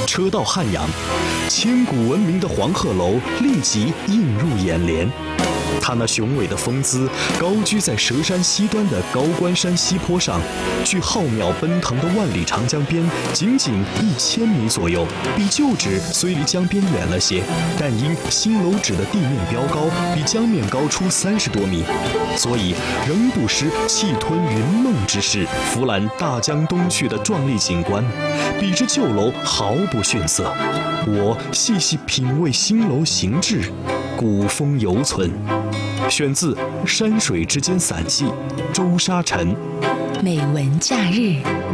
车到汉阳，千古闻名的黄鹤楼立即映入眼帘。它那雄伟的风姿，高居在佘山西端的高官山西坡上，距浩渺奔腾的万里长江边仅仅1000米左右。比旧址虽离江边远了些，但因新楼址的地面标高比江面高出30多米，所以仍不失气吞云梦之势，俯览大江东去的壮丽景观，比之旧楼毫不逊色。我细细品味新楼形制，古风犹存。选自《山水之间散记》，周沙尘。 美文假日。